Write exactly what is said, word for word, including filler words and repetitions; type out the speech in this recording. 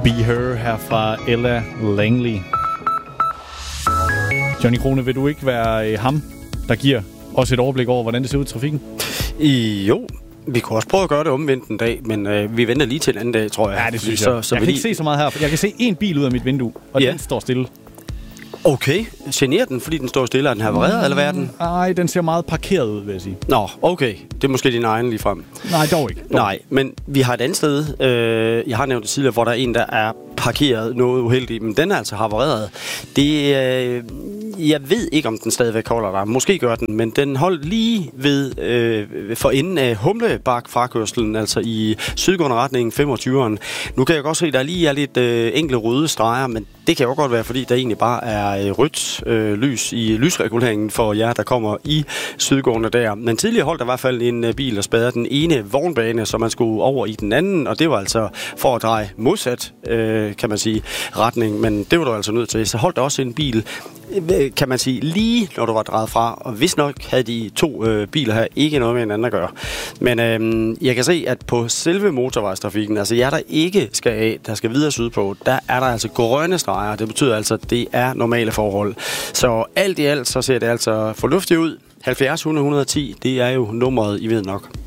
Be Her her fra Ella Langley. Johnny Krone, vil du ikke være øh, ham, der giver os et overblik over, hvordan det ser ud i trafikken? I, jo, vi kunne også prøve at gøre det omvendt en dag, men øh, vi venter lige til en anden dag, tror jeg. Ja, det synes så, jeg. Så jeg kan lige... ikke se så meget her. Jeg kan se en bil ud af mit vindue, og ja. Den står stille. Okay. Generer den, fordi den står stille? Er den havareret, mm, eller hvad er den? Nej, den ser meget parkeret ud, vil jeg sige. Nå, okay. Det er måske din egen lige frem. Nej, dog ikke. Dog. Nej, men vi har et andet sted. Øh, jeg har nævnt det tidligere, hvor der er en, der er parkeret noget uheldigt, men den er altså havareret. Det, øh, jeg ved ikke, om den stadigvæk holder der. Måske gør den, men den holdt lige ved øh, for enden af Humlebak frakørslen, altså i sydgående retning femogtyveren. Nu kan jeg godt se, at der lige er lidt øh, enkle røde streger, men det kan jo godt være, fordi der egentlig bare er rødt øh, lys i lysreguleringen for jer, der kommer i sydgående der. Men tidligere holdt der i hvert fald en øh, bil, der spadede den ene vognbane, så man skulle over i den anden, og det var altså for at dreje modsat, øh, kan man sige, retning. Men det var du altså nødt til. Så holdt der også en bil, kan man sige, lige når du var drejet fra, og hvis nok havde de to øh, biler her ikke noget med hinanden at gøre. Men øh, jeg kan se, at på selve motorvejstrafikken, altså jer, der ikke skal af, der skal videre sydpå, der er der altså grønne streger. Det betyder altså, at det er normale forhold. Så alt i alt, så ser det altså fornuftigt ud. halvfjerds hundrede et hundrede og ti, det er jo nummeret, I ved nok.